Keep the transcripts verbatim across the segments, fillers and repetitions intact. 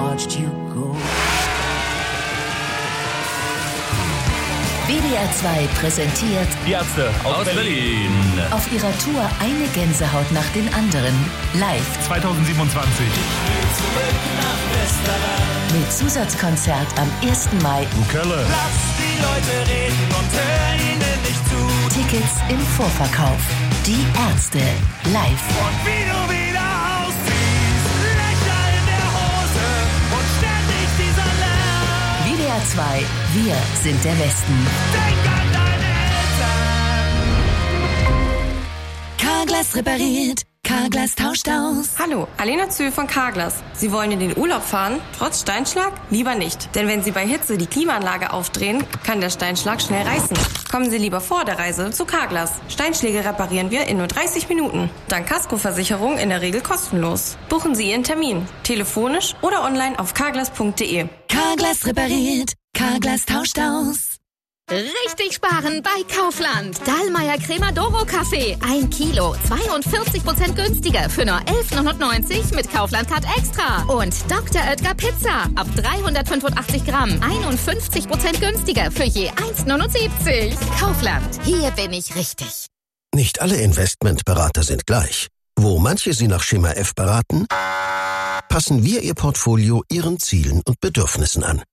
watched you go. W D R zwei präsentiert Die Ärzte aus, aus Berlin. Berlin. Auf ihrer Tour eine Gänsehaut nach den anderen. Live zwanzig siebenundzwanzig. Mit Zusatzkonzert am ersten Mai. Kölle. Lass die Leute reden und hör ihnen nicht zu. Tickets im Vorverkauf. Die Ärzte live. Und wie du wieder aussiehst, Löcher in der Hose und ständig dieser Lärm. W D R zwei, wir sind der Westen. Denk an deine Eltern. Carglass repariert. Carglass tauscht aus. Hallo, Alena Zühl von Carglass. Sie wollen in den Urlaub fahren, trotz Steinschlag? Lieber nicht. Denn wenn Sie bei Hitze die Klimaanlage aufdrehen, kann der Steinschlag schnell reißen. Kommen Sie lieber vor der Reise zu Carglass. Steinschläge reparieren wir in nur dreißig Minuten. Dank Kaskoversicherung in der Regel kostenlos. Buchen Sie Ihren Termin. Telefonisch oder online auf carglass punkt de. Carglass repariert. Carglass tauscht aus. Richtig sparen bei Kaufland. Dallmayr Cremadoro Kaffee. Ein Kilo. zweiundvierzig Prozent günstiger für nur elf neunundneunzig mit Kaufland-Card Extra. Und Doktor Oetker Pizza. Ab dreihundertfünfundachtzig Gramm. einundfünfzig Prozent günstiger für je eins neunundsiebzig. Kaufland. Hier bin ich richtig. Nicht alle Investmentberater sind gleich. Wo manche Sie nach Schema F beraten, passen wir Ihr Portfolio Ihren Zielen und Bedürfnissen an.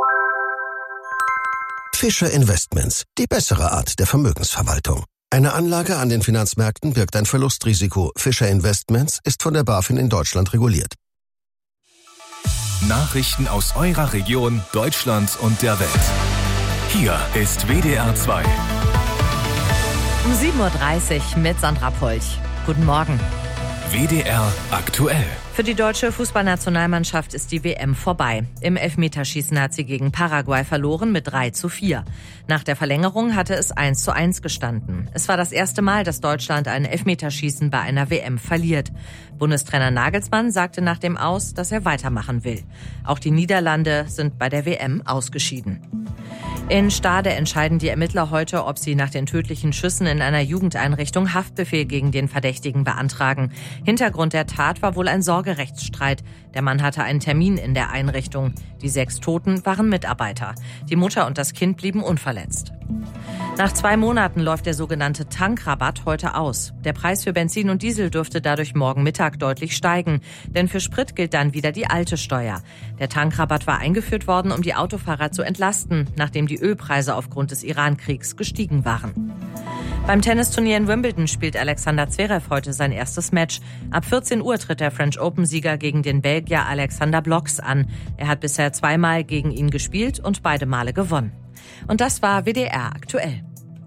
Fischer Investments, die bessere Art der Vermögensverwaltung. Eine Anlage an den Finanzmärkten birgt ein Verlustrisiko. Fischer Investments ist von der BaFin in Deutschland reguliert. Nachrichten aus eurer Region, Deutschland und der Welt. Hier ist W D R zwei. Um sieben Uhr dreißig mit Sandra Polch. Guten Morgen. W D R aktuell. Für die deutsche Fußballnationalmannschaft ist die W M vorbei. Im Elfmeterschießen hat sie gegen Paraguay verloren mit drei zu vier. Nach der Verlängerung hatte es eins zu eins gestanden. Es war das erste Mal, dass Deutschland ein Elfmeterschießen bei einer W M verliert. Bundestrainer Nagelsmann sagte nach dem Aus, dass er weitermachen will. Auch die Niederlande sind bei der W M ausgeschieden. In Stade entscheiden die Ermittler heute, ob sie nach den tödlichen Schüssen in einer Jugendeinrichtung Haftbefehl gegen den Verdächtigen beantragen. Hintergrund der Tat war wohl ein Sorgerechtsstreit. Der Mann hatte einen Termin in der Einrichtung. Die sechs Toten waren Mitarbeiter. Die Mutter und das Kind blieben unverletzt. Nach zwei Monaten läuft der sogenannte Tankrabatt heute aus. Der Preis für Benzin und Diesel dürfte dadurch morgen Mittag deutlich steigen. Denn für Sprit gilt dann wieder die alte Steuer. Der Tankrabatt war eingeführt worden, um die Autofahrer zu entlasten, nachdem die Ölpreise aufgrund des Iran-Kriegs gestiegen waren. Beim Tennisturnier in Wimbledon spielt Alexander Zverev heute sein erstes Match. Ab vierzehn Uhr tritt der French Open-Sieger gegen den Belgier Alexander Blocks an. Er hat bisher zweimal gegen ihn gespielt und beide Male gewonnen. Und das war W D R aktuell.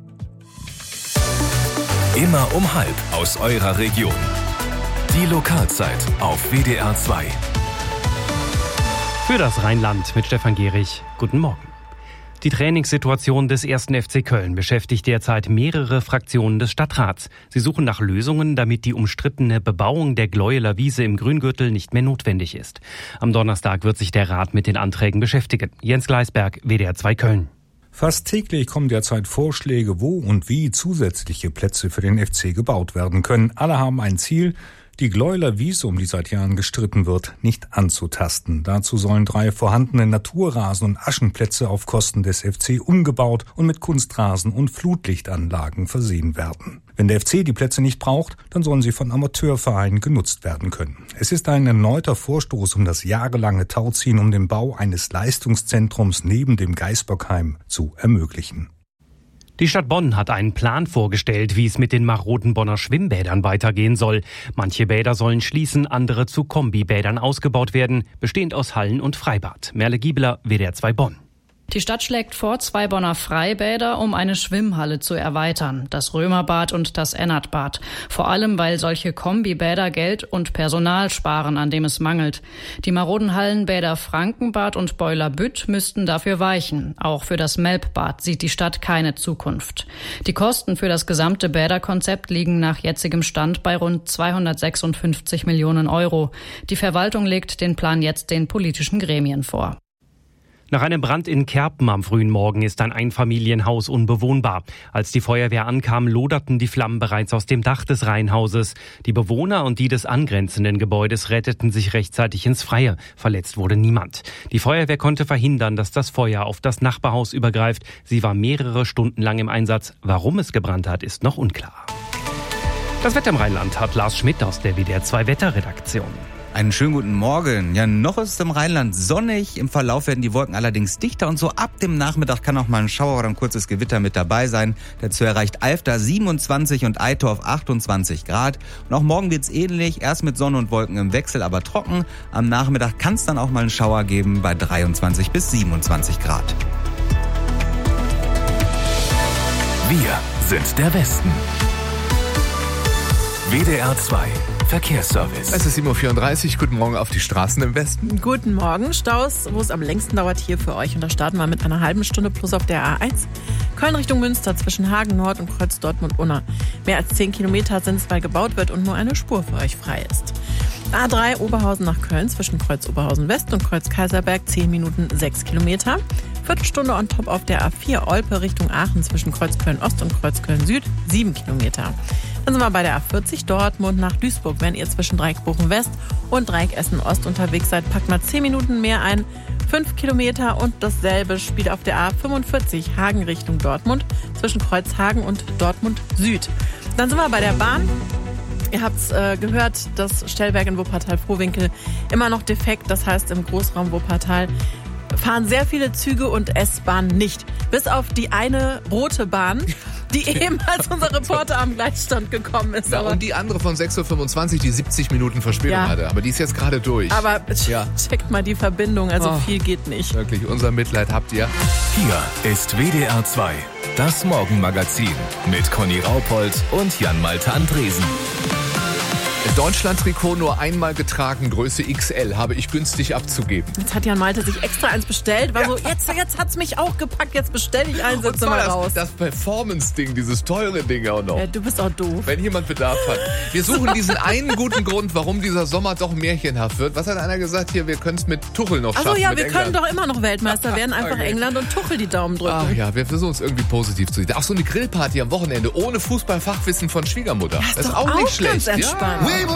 Immer um halb aus eurer Region. Die Lokalzeit auf W D R zwei. Für das Rheinland mit Stefan Gehrig. Guten Morgen. Die Trainingssituation des ersten F C Köln beschäftigt derzeit mehrere Fraktionen des Stadtrats. Sie suchen nach Lösungen, damit die umstrittene Bebauung der Gleueler Wiese im Grüngürtel nicht mehr notwendig ist. Am Donnerstag wird sich der Rat mit den Anträgen beschäftigen. Jens Gleisberg, W D R zwei Köln. Fast täglich kommen derzeit Vorschläge, wo und wie zusätzliche Plätze für den F C gebaut werden können. Alle haben ein Ziel: die Gleueler Wiese, um die seit Jahren gestritten wird, nicht anzutasten. Dazu sollen drei vorhandene Naturrasen- und Aschenplätze auf Kosten des F C umgebaut und mit Kunstrasen und Flutlichtanlagen versehen werden. Wenn der F C die Plätze nicht braucht, dann sollen sie von Amateurvereinen genutzt werden können. Es ist ein erneuter Vorstoß um das jahrelange Tauziehen, um den Bau eines Leistungszentrums neben dem Gaisbockheim zu ermöglichen. Die Stadt Bonn hat einen Plan vorgestellt, wie es mit den maroden Bonner Schwimmbädern weitergehen soll. Manche Bäder sollen schließen, andere zu Kombibädern ausgebaut werden, bestehend aus Hallen und Freibad. Merle Giebler, W D R zwei Bonn. Die Stadt schlägt vor, zwei Bonner Freibäder, um eine Schwimmhalle zu erweitern. Das Römerbad und das Ennertbad. Vor allem, weil solche Kombibäder Geld und Personal sparen, an dem es mangelt. Die maroden Hallenbäder Frankenbad und Boiler Bütt müssten dafür weichen. Auch für das Melbbad sieht die Stadt keine Zukunft. Die Kosten für das gesamte Bäderkonzept liegen nach jetzigem Stand bei rund zweihundertsechsundfünfzig Millionen Euro. Die Verwaltung legt den Plan jetzt den politischen Gremien vor. Nach einem Brand in Kerpen am frühen Morgen ist ein Einfamilienhaus unbewohnbar. Als die Feuerwehr ankam, loderten die Flammen bereits aus dem Dach des Reihenhauses. Die Bewohner und die des angrenzenden Gebäudes retteten sich rechtzeitig ins Freie. Verletzt wurde niemand. Die Feuerwehr konnte verhindern, dass das Feuer auf das Nachbarhaus übergreift. Sie war mehrere Stunden lang im Einsatz. Warum es gebrannt hat, ist noch unklar. Das Wetter im Rheinland hat Lars Schmidt aus der W D R zwei Wetterredaktion. Einen schönen guten Morgen. Ja, noch ist es im Rheinland sonnig. Im Verlauf werden die Wolken allerdings dichter und so ab dem Nachmittag kann auch mal ein Schauer oder ein kurzes Gewitter mit dabei sein. Dazu erreicht Alfter siebenundzwanzig und Eitorf achtundzwanzig Grad. Und auch morgen wird's ähnlich. Erst mit Sonne und Wolken im Wechsel, aber trocken. Am Nachmittag kann es dann auch mal einen Schauer geben bei dreiundzwanzig bis siebenundzwanzig Grad. Wir sind der Westen. W D R zwei Verkehrsservice. Es ist sieben Uhr vierunddreißig. Guten Morgen auf die Straßen im Westen. Guten Morgen. Staus, wo es am längsten dauert, hier für euch. Und da starten wir mit einer halben Stunde plus auf der A eins. Köln Richtung Münster zwischen Hagen Nord und Kreuz Dortmund-Unna. Mehr als zehn Kilometer sind es, weil gebaut wird und nur eine Spur für euch frei ist. A drei Oberhausen nach Köln zwischen Kreuz Oberhausen West und Kreuz Kaiserberg zehn Minuten sechs Kilometer. Viertelstunde on top auf der A vier Olpe Richtung Aachen zwischen Kreuz Köln Ost und Kreuz Köln Süd sieben Kilometer. Dann sind wir bei der A vierzig Dortmund nach Duisburg. Wenn ihr zwischen Dreieck Bochum West und Dreieck Essen Ost unterwegs seid, packt mal zehn Minuten mehr ein. fünf Kilometer und dasselbe spielt auf der A fünfundvierzig Hagen Richtung Dortmund zwischen Kreuzhagen und Dortmund Süd. Dann sind wir bei der Bahn. Ihr habt es äh, gehört, das Stellwerk in Wuppertal-Vohwinkel immer noch defekt. Das heißt, im Großraum Wuppertal fahren sehr viele Züge und S-Bahnen nicht. Bis auf die eine rote Bahn, die eben als unser Reporter am Gleisstand gekommen ist. Ja, aber und die andere von sechs Uhr fünfundzwanzig, die siebzig Minuten Verspätung Ja. hatte. Aber die ist jetzt gerade durch. Aber Ja. checkt mal die Verbindung, also Oh. viel geht nicht. Wirklich, unser Mitleid habt ihr. Hier ist W D R zwei, das Morgenmagazin mit Conny Raupold und Jan-Malte Andresen. Deutschland-Trikot nur einmal getragen, Größe X L, habe ich günstig abzugeben. Jetzt hat Jan Malte sich extra eins bestellt. War so, jetzt, jetzt hat's mich auch gepackt, jetzt bestelle ich eins, Und setze zwar mal das, raus. das Performance-Ding, dieses teure Ding auch noch. Ja, du bist auch doof. Wenn jemand Bedarf hat. Wir suchen diesen einen guten Grund, warum dieser Sommer doch märchenhaft wird. Was hat einer gesagt hier? Wir können es mit Tuchel noch schaffen. Achso, ja, mit wir England. können doch immer noch Weltmeister werden. Einfach Okay. England und Tuchel die Daumen drücken. Ach ja, wir versuchen es irgendwie positiv zu sehen. Auch so eine Grillparty am Wochenende ohne Fußballfachwissen von Schwiegermutter. Ja, ist das ist doch auch, auch nicht ganz schlecht. entspannt. Ja.